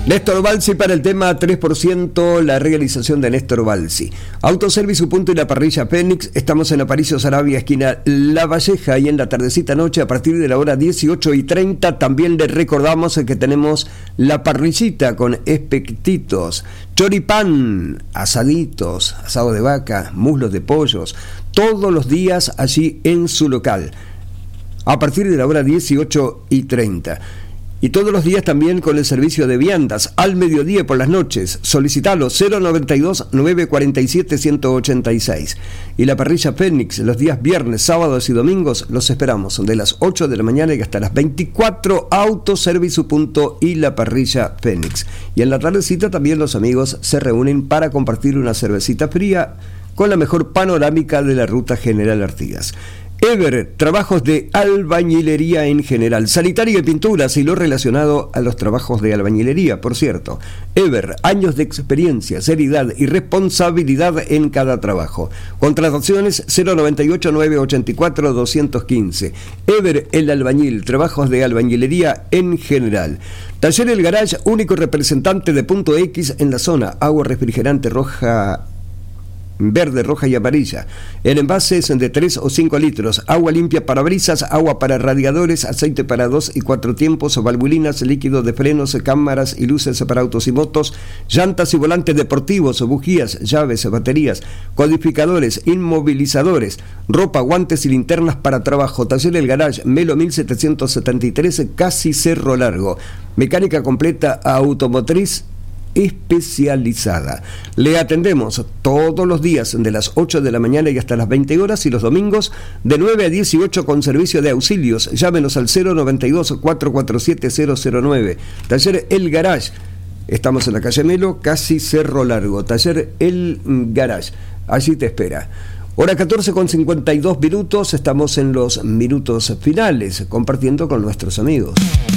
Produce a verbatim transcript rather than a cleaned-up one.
Néstor Balsi para el tema tres por ciento, la realización de Néstor Balsi. Autoservicio Punto y la parrilla Fénix. Estamos en Aparicio Saravia, esquina La Valleja, y en la tardecita noche a partir de la hora dieciocho y treinta también les recordamos que tenemos la parrillita con espectitos, choripán, asaditos, asado de vaca, muslos de pollos, todos los días allí en su local, a partir de la hora dieciocho y treinta. Y todos los días también con el servicio de viandas, al mediodía y por las noches. Solicitalo cero noventa y dos, nueve cuarenta y siete, ciento ochenta y seis. Y la parrilla Fénix, los días viernes, sábados y domingos, los esperamos de las ocho de la mañana y hasta las veinticuatro, Autoservicio Punto y la parrilla Fénix. Y en la tardecita también los amigos se reúnen para compartir una cervecita fría con la mejor panorámica de la ruta General Artigas. Ever, trabajos de albañilería en general, sanitaria y pinturas y lo relacionado a los trabajos de albañilería, por cierto. Ever, años de experiencia, seriedad y responsabilidad en cada trabajo. Contrataciones cero noventa y ocho, nueve ochenta y cuatro, doscientos quince. Ever, el albañil, trabajos de albañilería en general. Taller El Garage, único representante de Punto X en la zona. Agua refrigerante roja, verde, roja y amarilla, en envases de tres o cinco litros, agua limpia para brisas, agua para radiadores, aceite para dos y cuatro tiempos, valvulinas, líquido de frenos, cámaras y luces para autos y motos, llantas y volantes deportivos, bujías, llaves, baterías, codificadores, inmovilizadores, ropa, guantes y linternas para trabajo. Taller El Garage, Melo mil setecientos setenta y tres, casi Cerro Largo. Mecánica completa automotriz especializada. Le atendemos todos los días de las ocho de la mañana y hasta las veinte horas, y los domingos de nueve a dieciocho con servicio de auxilios. Llámenos al cero noventa y dos, cuatro cuatro siete, cero cero nueve. Taller El Garage. Estamos en la calle Melo, casi Cerro Largo. Taller El Garage. Allí te espera. Hora catorce con cincuenta y dos minutos. Estamos en los minutos finales compartiendo con nuestros amigos.